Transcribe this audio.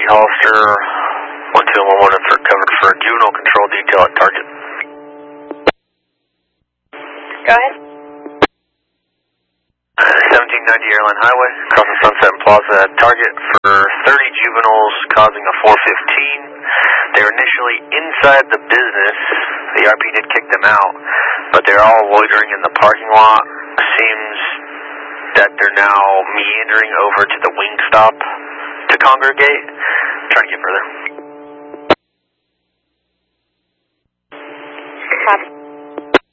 Hollister, 12111 for covered for juvenile control detail at target. Go ahead. 1790 Airline Highway, crossing Sunset Plaza at target for 30 juveniles causing a 415. They were initially inside the business. The RP did kick them out, but they're all loitering in the parking lot. Seems that they're now meandering over to the wing stop to congregate. Trying to get further. Copy.